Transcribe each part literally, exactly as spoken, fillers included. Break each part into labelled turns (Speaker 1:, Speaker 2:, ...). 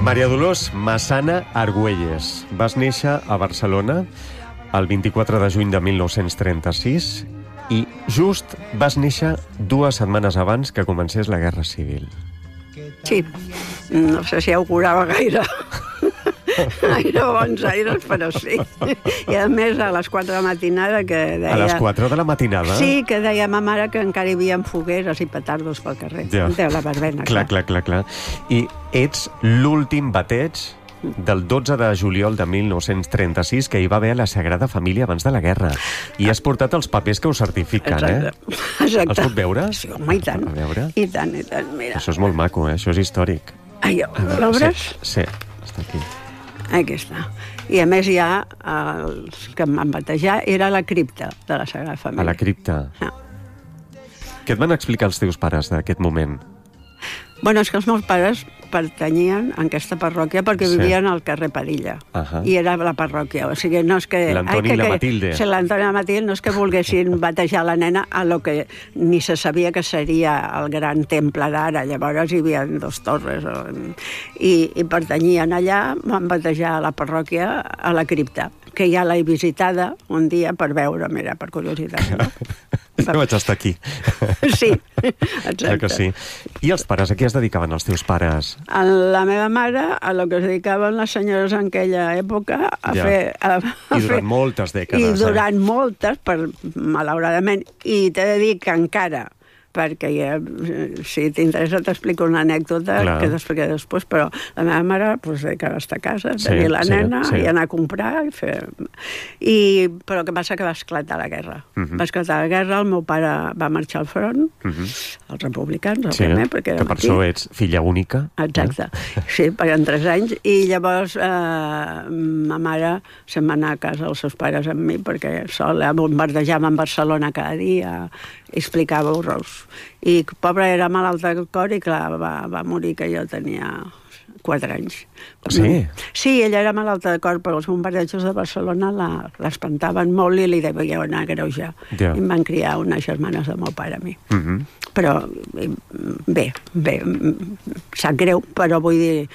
Speaker 1: Maria Dolors Massana Argüelles. Vas néixer a Barcelona el vint-i-quatre de juny de mil nou-cents trenta-sis i just vas néixer dues setmanes abans que comencés la Guerra Civil.
Speaker 2: Sí, no sé si augurava gaire. Gaire bons aires, però sí. I a més, a les quatre de la matinada que deia...
Speaker 1: A les quatre de la matinada?
Speaker 2: Sí, que deia ma mare que encara hi havia fogueres i petardos pel carrer.
Speaker 1: Ja.
Speaker 2: De la verbena.
Speaker 1: Clar, clar, clar, clar. I ets l'últim bateig del dotze de juliol de mil nou-cents trenta-sis que hi va haver a la Sagrada Família abans de la guerra. I has portat els papers que ho certifiquen,
Speaker 2: Exacte.
Speaker 1: eh?
Speaker 2: Exacte.
Speaker 1: Els puc veure?
Speaker 2: Sí, home, i tant.
Speaker 1: A veure?
Speaker 2: I tant, i tant, mira.
Speaker 1: Això és molt maco, eh? Això és històric.
Speaker 2: Ai, l'obres?
Speaker 1: Sí, sí, està aquí.
Speaker 2: Aquí està. I a més ja, els que em van batejar, era la cripta de la Sagrada Família.
Speaker 1: A la cripta.
Speaker 2: Ah.
Speaker 1: Què et van explicar els teus pares d'aquest moment?
Speaker 2: Bueno, és que els meus pares pertanyien a aquesta parròquia perquè
Speaker 1: Sí.
Speaker 2: vivien al carrer Padilla.
Speaker 1: Ahà.
Speaker 2: I era la parròquia. O sigui, no és que...
Speaker 1: L'Antoni
Speaker 2: ai,
Speaker 1: i la
Speaker 2: que-
Speaker 1: Matilde.
Speaker 2: Sí, l'Antoni i la Matilde no és que volguessin batejar la nena a lo que ni se sabia que seria el gran temple d'ara. Llavors hi havia dos torres. O... I, I pertanyien allà, van batejar a la parròquia a la cripta, que ja l'he visitada un dia per veure, mira, per curiositat. No?
Speaker 1: Jo vaig estar aquí.
Speaker 2: Sí,
Speaker 1: Clar que
Speaker 2: exacte.
Speaker 1: sí. I els pares, a què es dedicaven els teus pares?
Speaker 2: A la meva mare, a lo que es dedicaven les senyores en aquella època, a
Speaker 1: Ja.
Speaker 2: fer... A, a
Speaker 1: I durant
Speaker 2: fer,
Speaker 1: moltes
Speaker 2: I
Speaker 1: dècades,
Speaker 2: durant
Speaker 1: eh?
Speaker 2: moltes, per, malauradament, i t'he de dir que encara, perquè ja, si t'interessa t'explico una anècdota
Speaker 1: Clar.
Speaker 2: que t'explicaré després, però la meva mare pues, dedicava a estar a casa,
Speaker 1: Sí,
Speaker 2: tenir la
Speaker 1: sí,
Speaker 2: nena
Speaker 1: sí.
Speaker 2: i anar a comprar. I fer... I, però què passa? Que va esclatar la guerra.
Speaker 1: Mhm.
Speaker 2: Va esclatar la guerra, el meu pare va marxar al front,
Speaker 1: Mhm.
Speaker 2: els republicans, el
Speaker 1: Sí,
Speaker 2: primer, perquè
Speaker 1: que
Speaker 2: érem
Speaker 1: per
Speaker 2: aquí.
Speaker 1: això ets filla única.
Speaker 2: Exacte, sí, perquè en tres anys. I llavors eh, ma mare se'n va anar a casa dels seus pares amb mi perquè sola bombardejava en Barcelona cada dia, explicava horrors. I pobra era malalta del cor i clar, va, va morir que jo tenia quatre anys.
Speaker 1: Sí?
Speaker 2: Sí, ella era malalta de cor, però els bombardejos de Barcelona la- l'espantaven molt i li devia anar a greujar.
Speaker 1: Ja.
Speaker 2: I em van criar unes germanes del meu pare a mi.
Speaker 1: Mhm.
Speaker 2: Però eh, bé, bé, sap greu, però vull dir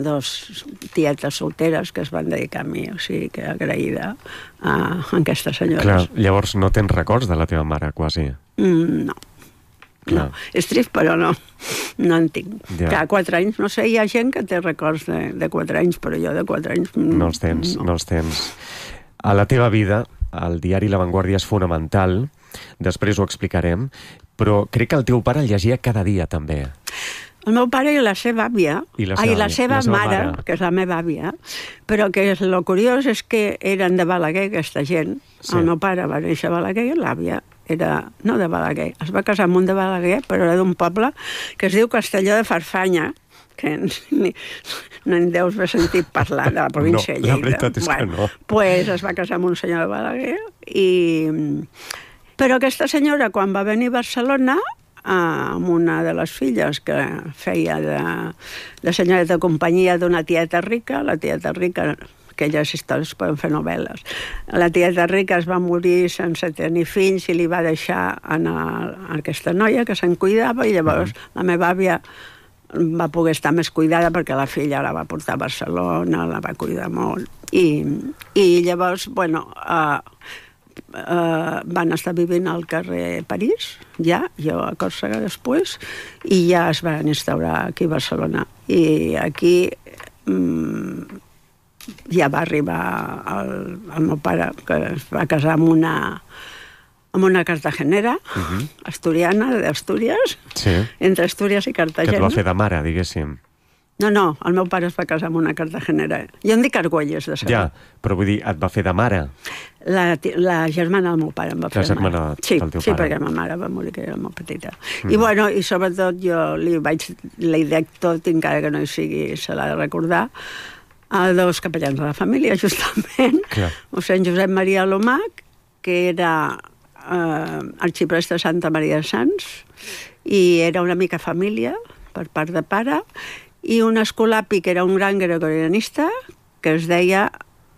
Speaker 2: dos tietes solteres que es van dedicar a mi, o sigui que agraïda a, a aquestes
Speaker 1: Clar,
Speaker 2: senyores.
Speaker 1: llavors no tens records de la teva mare, quasi.
Speaker 2: Mm, no.
Speaker 1: Clar.
Speaker 2: No, és trist, però no, no en tinc.
Speaker 1: Ja.
Speaker 2: Clar, quatre anys, no sé, hi ha gent que té records de, de quatre anys, però jo de quatre anys... mm,
Speaker 1: No els tens, no. no els tens. A la teva vida, el diari La Vanguardia és fonamental, després ho explicarem, però crec que el teu pare el llegia cada dia, també.
Speaker 2: El meu pare i la seva àvia,
Speaker 1: I la
Speaker 2: ai,
Speaker 1: seva
Speaker 2: la
Speaker 1: àvia,
Speaker 2: seva,
Speaker 1: la seva
Speaker 2: mare,
Speaker 1: mare.
Speaker 2: que és la meva àvia, però que és, lo curiós és que eren de Balaguer, aquesta gent.
Speaker 1: Sí.
Speaker 2: El meu pare va néixer a Balaguer i l'àvia era, no de Balaguer, es va casar amb un de Balaguer, però era d'un poble que es diu Castelló de Farfanya, que ni, no en deus haver sentit parlar de la província
Speaker 1: No,
Speaker 2: de
Speaker 1: la
Speaker 2: Lleida.
Speaker 1: veritat és que no.
Speaker 2: Pues es va casar amb un senyor de Balaguer i... Però aquesta senyora, quan va venir a Barcelona, amb una de les filles que feia de, de senyoreta de companyia d'una tieta rica, la tieta rica, aquelles històries poden fer novel·les. La tieta rica es va morir sense tenir fills i li va deixar anar a aquesta noia que se'n cuidava i llavors mm. la meva àvia va poder estar més cuidada perquè la filla la va portar a Barcelona, la va cuidar molt. I, i llavors, bueno, uh, uh, van estar vivint al carrer París, ja, jo a Còrsega després, i ja es van instaurar aquí a Barcelona. I aquí um, ja va arribar el, el meu pare, que es va casar amb una amb una cartagenera, uh-huh. asturiana, d'Astúries,
Speaker 1: Sí.
Speaker 2: entre Astúries i
Speaker 1: Que
Speaker 2: Cartagena.
Speaker 1: et va fer de mare, diguéssim.
Speaker 2: No, no, el meu pare es va casar amb una cartagenera. Jo em dic Argüelles, de
Speaker 1: Ja,
Speaker 2: saber.
Speaker 1: però vull dir, et va fer de mare.
Speaker 2: La, ti- la germana del meu pare em va
Speaker 1: La
Speaker 2: fer de
Speaker 1: germana
Speaker 2: mare. Sí,
Speaker 1: del teu
Speaker 2: sí,
Speaker 1: pare.
Speaker 2: perquè ma mare va morir, que era molt petita. Mm. I bueno, i sobretot jo li vaig, li dec tot, encara que no hi sigui, se l'ha de recordar, a dos capellans de la família, justament.
Speaker 1: Clar.
Speaker 2: Mossèn Josep Maria Lomac, que era eh, arxipreste de Santa Maria de Sants, i era una mica família, per part de pare, i un escolapi que era un gran gregorianista, que es deia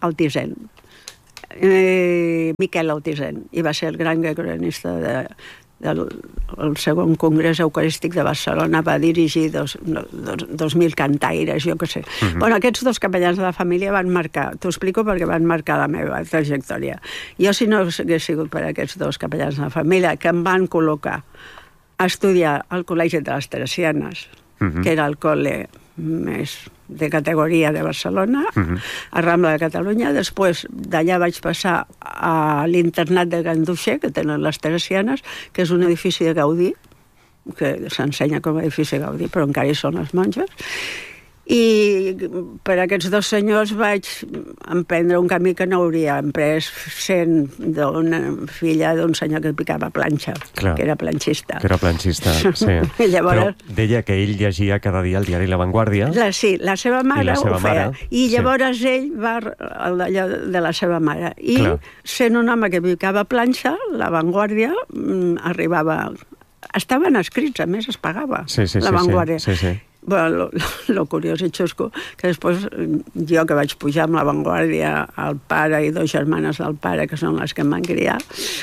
Speaker 2: Altisent. Eh, Miquel Altisent, i va ser el gran gregorianista de, del el segon congrés eucarístic de Barcelona, va dirigir dos, dos, dos mil cantaires, jo què sé. Uh-huh. Bueno, aquests dos capellans de la família van marcar, t'ho explico perquè van marcar la meva trajectòria. Jo, si no hagués sigut per aquests dos capellans de la família, que em van col·locar a estudiar al Col·legi de les Teresianes, uh-huh. que era el col·le més de categoria de Barcelona, uh-huh. a Rambla de Catalunya. Després d'allà vaig passar a l'internat de Ganduixer, que tenen les Teresianes, que és un edifici de Gaudí, que s'ensenya com a edifici de Gaudí, però encara hi són les monges. I per aquests dos senyors vaig emprendre un camí que no hauria emprès sent d'una filla d'un senyor que picava planxa, Clar, que era planxista.
Speaker 1: Que era planxista, sí. Llavors, però deia que ell llegia cada dia el diari La Vanguardia.
Speaker 2: La, sí, la seva mare la seva ho feia. Mare, I llavors sí. ell va allò de la seva mare. I Clar. sent un home que picava planxa, La Vanguardia mm, arribava... Estaven escrits, a més es pagava,
Speaker 1: sí, sí,
Speaker 2: La Vanguardia.
Speaker 1: Sí, sí, sí.
Speaker 2: Bueno, lo, lo curiós i xusco, que després jo que vaig pujar amb La Vanguardia, el pare i dos germanes del pare, que són les que em van criar,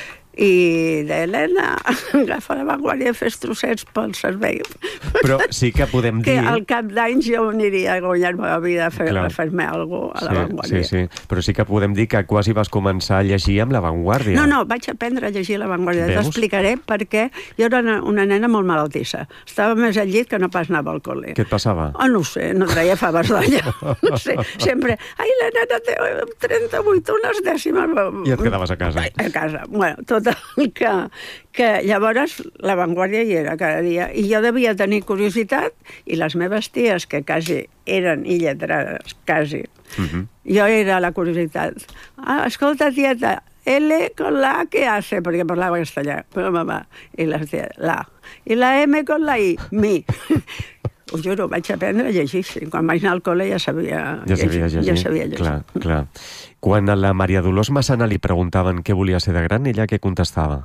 Speaker 2: i d'Helena, agafa La Vanguardia i fes trossets pel servei.
Speaker 1: Però sí que podem dir...
Speaker 2: Que al cap d'any jo aniria a guanyar-me la vida a fer, a fer-me alguna cosa a La
Speaker 1: sí,
Speaker 2: Vanguardia.
Speaker 1: Sí, sí, però sí que podem dir que quasi vas començar a llegir amb La Vanguardia.
Speaker 2: No, no, vaig aprendre a llegir La Vanguardia. T'explicaré perquè jo era una, una nena molt malaltissa. Estava més al llit que no pas anava al col·le.
Speaker 1: Què et passava?
Speaker 2: Oh, no ho sé, no traia faves d'olla. No sé, sempre... Ai, la nena té trenta-vuit unes dècimes.
Speaker 1: I et quedaves a casa.
Speaker 2: A casa. Bueno, tot que, que llavors La Vanguardia hi era cada dia i jo devia tenir curiositat i les meves ties, que quasi eren illetrades, quasi, uh-huh. jo era la curiositat. Ah, escolta, tieta, L con la A, ¿qué hace? Perquè parlava castellà, però mamà, i les ties, la. I la M con la I, mi. Ho juro, vaig aprendre a llegir. Quan vaig anar al col·le ja sabia
Speaker 1: ja sabia llegir.
Speaker 2: Ja sabia llegir.
Speaker 1: Clar, clar. Quan a la Maria Dolors Massana li preguntaven què volia ser de gran, ella què contestava?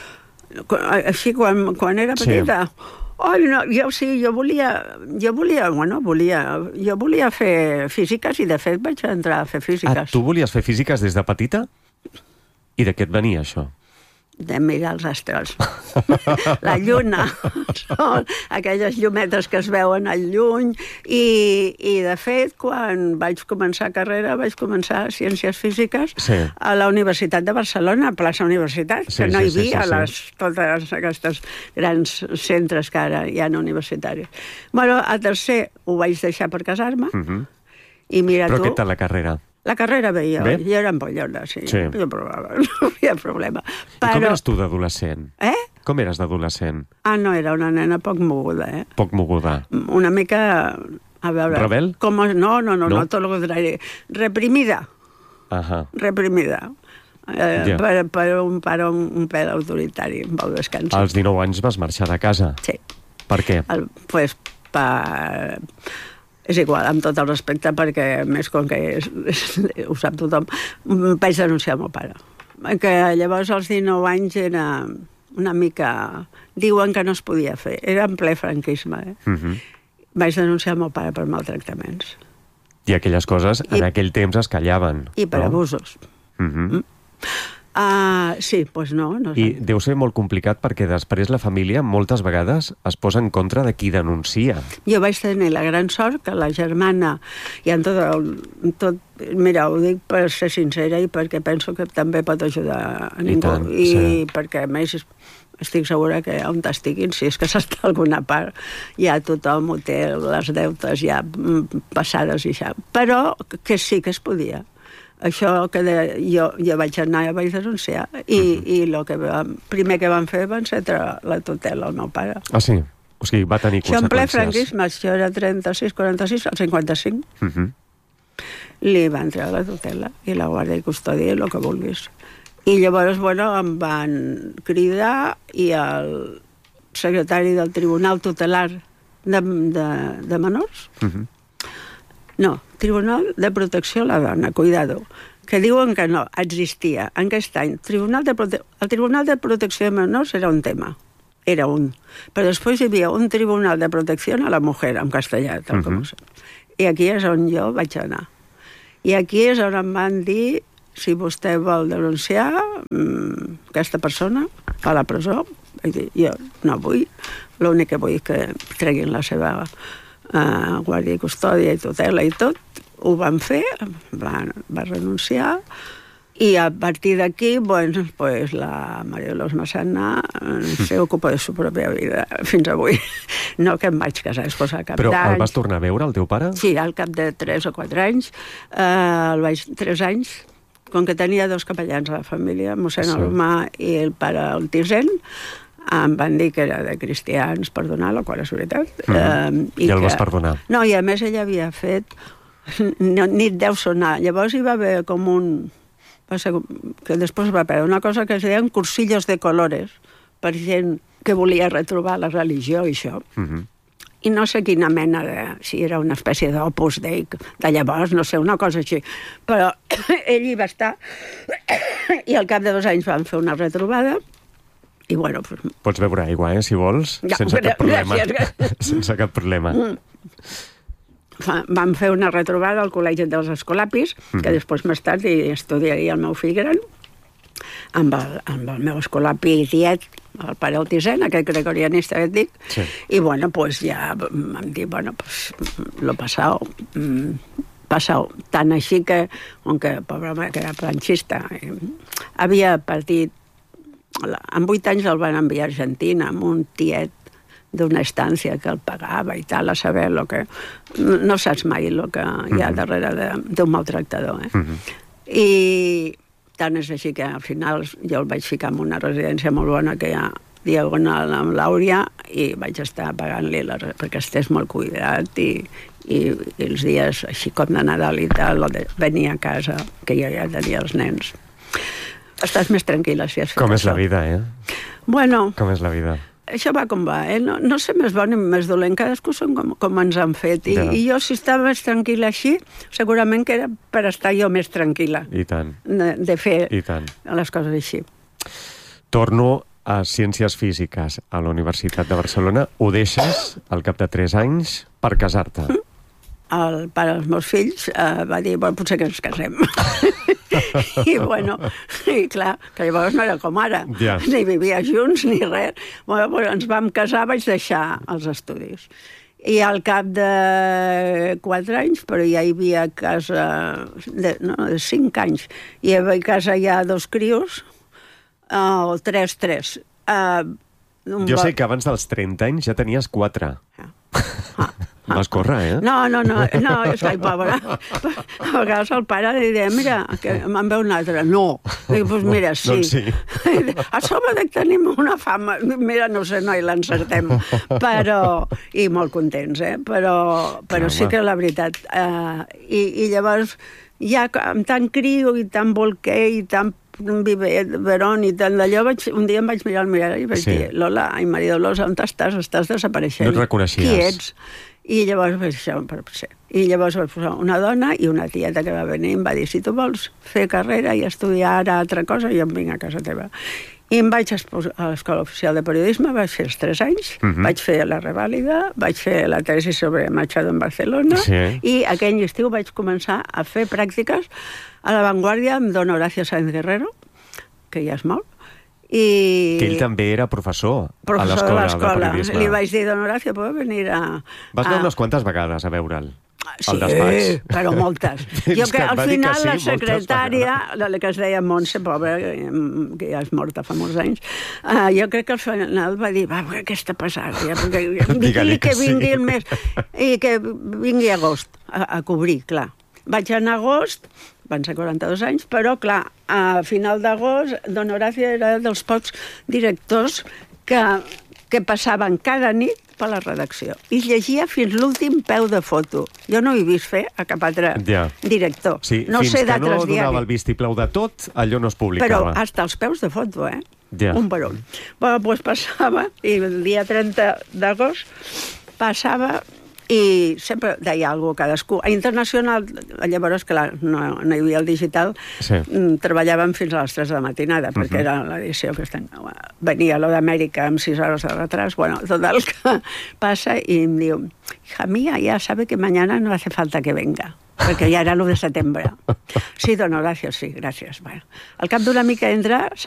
Speaker 2: Així, quan, quan era petita... Sí. Ai, no, jo sí, jo volia, jo volia, bueno, volia, jo volia fer físiques i de fet vaig entrar a fer físiques.
Speaker 1: Ah, tu volies fer físiques des de petita? I de què et venia això?
Speaker 2: De mirar els astres. La lluna, són aquelles llumetes que es veuen al lluny i, i de fet quan vaig començar carrera vaig començar Ciències Físiques sí. a la Universitat de Barcelona, a Plaça Universitat, sí, que no hi havia sí, sí, sí, les, totes aquestes grans centres que ara hi ha universitaris. Bueno, a tercer ho vaig deixar per casar-me uh-huh. i mira
Speaker 1: Però
Speaker 2: tu...
Speaker 1: què tal la carrera?
Speaker 2: La carrera veia,
Speaker 1: Bé?
Speaker 2: jo era empollona, sí,
Speaker 1: sí.
Speaker 2: No, problema, no havia problema.
Speaker 1: Però... I com eres tu d'adolescent?
Speaker 2: Eh?
Speaker 1: Com eres d'adolescent?
Speaker 2: Ah, no, era una nena poc moguda, eh?
Speaker 1: Poc moguda.
Speaker 2: Una mica, a veure...
Speaker 1: Rebel?
Speaker 2: Com, no, no, no, no, no, tot el contrari. Reprimida.
Speaker 1: Ahà.
Speaker 2: Reprimida. Eh,
Speaker 1: yeah.
Speaker 2: per, per un pare un, un pèl autoritari, un poc descansat.
Speaker 1: Als dinou anys vas marxar de casa?
Speaker 2: Sí.
Speaker 1: Per què?
Speaker 2: El, pues, per... És igual, amb tot el respecte, perquè més com que és, és, ho sap tothom, vaig denunciar el meu pare. Que llavors als dinou anys era una mica... Diuen que no es podia fer. Era en ple franquisme. Eh? Uh-huh. Vaig denunciar el meu pare per maltractaments.
Speaker 1: I aquelles coses
Speaker 2: I,
Speaker 1: en aquell temps es callaven.
Speaker 2: I per
Speaker 1: no?
Speaker 2: abusos.
Speaker 1: Uh-huh.
Speaker 2: Mm? Uh, sí, doncs pues no. no
Speaker 1: I deu ser molt complicat perquè després la família moltes vegades es posa en contra de qui denuncia.
Speaker 2: Jo vaig tenir la gran sort que la germana, i en tot, el, tot mira, ho dic per ser sincera i perquè penso que també pot ajudar a ningú. I, tant, I sí. perquè a més estic segura que on t'estiguin, si és que s'està a alguna part, ja tothom ho té, les deutes ja passades i ja. Però que sí que es podia. Això que de, jo, jo vaig anar i vaig denunciar i, uh-huh. i el que vam, primer que van fer van ser la tutela al meu pare.
Speaker 1: Ah, sí? O sigui, va tenir
Speaker 2: això
Speaker 1: conseqüències.
Speaker 2: En ple franquisme, això era trenta-sis, quaranta-sis, al cinquanta-cinc. Uh-huh. Li van treure la tutela i la guàrdia i custòdia i el que vulguis. I llavors, bueno, em van cridar i el secretari del Tribunal Tutelar de, de, de Menors uh-huh. No, Tribunal de Protecció a la Dona, cuidado, que diuen que no, existia en aquest any. Tribunal de Prote... El Tribunal de Protecció de Menors era un tema, era un. Però després hi havia un Tribunal de Protecció a la Mujer, en castellà, tal com uh-huh. ho sé. I aquí és on jo vaig anar. I aquí és on em van dir, si vostè vol denunciar mmm, aquesta persona a la presó, Vaig dir, jo no vull, l'únic que vull que treguin la seva uh, guàrdia i custòdia i tutela i tot. Ho van fer, va, va renunciar, i a partir d'aquí, bueno, pues la María Dolors Massana se ocupa de su pròpia vida fins avui. No que em vaig casar després al cap d'anys.
Speaker 1: Però el vas tornar a veure, el teu pare?
Speaker 2: Sí, al cap de tres o quatre anys. Eh, el vaig... Tres anys, com que tenia dos capellans a la família, mossèn sí. Alomà i el pare Altisent, em van dir que era de cristians, perdonar, la qual és veritat.
Speaker 1: Mm-hmm. Eh, I, I el que... vas perdonar?
Speaker 2: No, i a més ell havia fet... Ni et deu sonar. Llavors hi va haver com un... Va ser, que després va perdre una cosa que es deien cursillos de colores per gent que volia retrobar la religió i això.
Speaker 1: Mm-hmm.
Speaker 2: I no sé quina mena de... si era una espècie d'opus dei de llavors, no sé, una cosa així. Però ell hi va estar i al cap de dos anys van fer una retrobada i bueno... Pues...
Speaker 1: Pots beure aigua, eh, si vols, ja, sense cap problema. Sense cap problema. Mm.
Speaker 2: Vam fer una retrobada al Col·legi dels Escolapis, mm. que després més tard hi estudiaria el meu fill gran, amb el, amb el meu escolapi tiet, el pare Altisent, aquest gregorianista que et dic, sí. I bueno, pues ja vam dir, bueno, pues lo pasado, pasado, tant així que, aunque pobre home que era planxista, havia partit, en vuit anys el van enviar a Argentina amb un tiet d'una estància que el pagava i tal, a saber lo que... No saps mai el que hi ha darrere d'un maltractador, eh? Mm-hmm. I tant és així que al final jo el vaig ficar en una residència molt bona que hi ha diagonal amb l'Àurea i vaig estar pagant-li la, perquè estés molt cuidat i, i, i els dies així com de Nadal i tal, venir a casa, que jo ja tenia els nens. Estàs més tranquil·la si has fet
Speaker 1: Com
Speaker 2: això.
Speaker 1: És la vida, eh?
Speaker 2: Bueno...
Speaker 1: Com és la vida?
Speaker 2: Això va com va, eh? No, no sé més bo ni més dolent, cadascú són com, com ens han fet. I, ja. I jo, si estava més tranquil·la així, segurament que era per estar jo més tranquil·la.
Speaker 1: I tant.
Speaker 2: De, de fer
Speaker 1: I tant.
Speaker 2: les coses així.
Speaker 1: Torno a Ciències Físiques a la Universitat de Barcelona. Ho deixes al cap de tres anys per casar-te.
Speaker 2: El pare dels meus fills eh, va dir, bueno, potser que ens casem. I bueno, i clar, que llavors no era com ara, ja. Ni vivia junts ni res. Bueno, pues ens vam casar, vaig deixar els estudis. I al cap de quatre anys, però ja hi havia a casa, de, no, de cinc anys, hi havia a casa ja dos crios, o uh, tres, tres. Uh,
Speaker 1: jo sé que abans dels trenta anys ja tenies quatre.
Speaker 2: Ah. Ah.
Speaker 1: Vas córrer, eh?
Speaker 2: No, no, no, no, és que el pobre. A vegades el pare li deia, mira, que me'n ve un altre. No. Dic, doncs mira, sí.
Speaker 1: Doncs sí.
Speaker 2: A sobre que tenim una fama, mira, no sé, no, i l'encertem. Però, i molt contents, eh? Però, però sí que la veritat. Eh, i, I llavors, ja amb tant crio i tant bolquer i tant biberon i tant d'allò, un dia em vaig mirar al mirall i vaig sí. dir, Lola, ai, Maria Dolors, on estàs? Estàs desapareixent.
Speaker 1: No et reconeixies.
Speaker 2: Qui ets? I llavors vaig deixar per ser. I llavors vaig posar una dona i una tieta que va venir i em va dir, si tu vols fer carrera i estudiar ara altra cosa, jo em vinc a casa teva. I em vaig exposar a l'Escola Oficial de Periodisme, vaig fer els tres anys, uh-huh. vaig fer la revàlida, vaig fer la tesi sobre Machado en Barcelona, sí. I aquell estiu vaig començar a fer pràctiques a La Vanguardia amb don Horacio Sáenz Guerrero, que ja és mort, i...
Speaker 1: Que ell també era professor,
Speaker 2: professor
Speaker 1: a l'escola de periodisme.
Speaker 2: Li vaig dir, don Horacio, puc venir a...
Speaker 1: Vas anar
Speaker 2: a...
Speaker 1: unes quantes vegades a veure'l?
Speaker 2: Sí, però moltes. Jo que al final que sí, la secretària, la que es deia Montse, pobra, que ja és morta fa molts anys, uh, jo crec que al final va dir, va, què està passant? Ja, perquè, digui que, que vingui sí. el mes, i que vingui a agost a, a cobrir, clar. Vaig anar a agost, van ser quaranta-dos anys, però, clar, a final d'agost, don Horacio era dels pocs directors que, que passaven cada nit per la redacció. I llegia fins l'últim peu de foto. Jo no he vist fer a cap altre ja. director.
Speaker 1: Sí,
Speaker 2: no
Speaker 1: fins
Speaker 2: sé
Speaker 1: que no
Speaker 2: donava
Speaker 1: diaris. El vistiplau de tot, allò no es publicava.
Speaker 2: Però hasta els peus de foto, eh?
Speaker 1: Ja.
Speaker 2: Un per un. Bueno, doncs passava, i el dia trenta d'agost passava i sempre deia alguna cosa cadascú. A Internacional, llavors, clar, no, no hi havia el digital, sí. treballàvem fins a les tres de la matinada, perquè uh-huh. era l'edició que estem... Venia lo d'Amèrica amb sis hores de retras, bueno, tot el que passa, i em diu, hija mía, ya sabe que mañana no hace falta que venga, perquè ja era l'u de setembre. Sí, don Horacio, sí, gràcies. Bueno, al cap d'una mica entra,